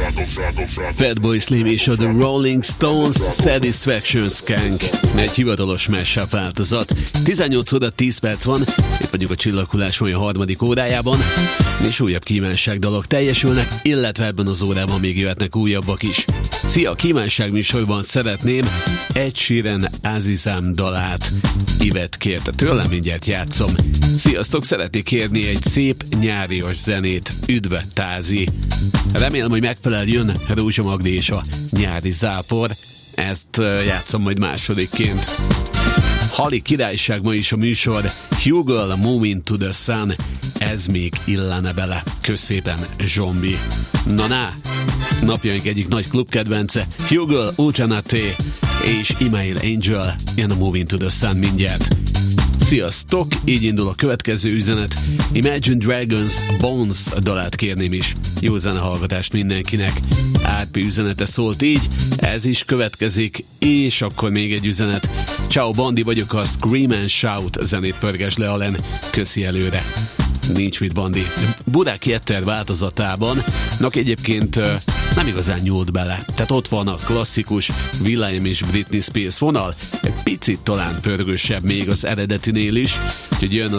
Fatboy Slim és a The Rolling Stones Satisfaction Skank. Egy hivatalos mashup változat. 18 óra 10 perc van, itt vagyunk a Csillaghullás mai harmadik órájában, és újabb kívánságdalok teljesülnek, illetve ebben az órában még jöhetnek újabbak is. Szia, a kívánság műsorban szeretném Ed Sheeran Azizam dalát. Ivet kérte tőlem, mindjárt játszom. Sziasztok, szeretnék kérni egy szép nyárias zenét. Üdve, Tázi. Remélem, hogy megfeleljen Rózsa Magdi és a nyári zápor. Ezt játszom majd másodikként. Hali királyság ma is a műsor. Hugel, Moving to the Sun. Ez még illene bele. Kösz szépen, Zsombi. Na, napjaink egyik nagy klubkedvence. Hugel, Ultranate és Email Angel. Jön a Moving to the Sun mindjárt. Sziasztok, így indul a következő üzenet. Imagine Dragons Bones dalát kérném is. Jó zenehallgatást mindenkinek. Árpi üzenete szólt így, ez is következik, és akkor még egy üzenet. Ciao, Bandi vagyok, a Scream and Shout zenét pörges le Alen. Köszi előre. Nincs mit, Bandi. Budák Jetter változatában, egyébként nem igazán nyúlt bele. Tehát ott van a klasszikus Will.i.am és Britney Spears vonal, egy picit talán pörgősebb még az eredetinél is, úgyhogy jön a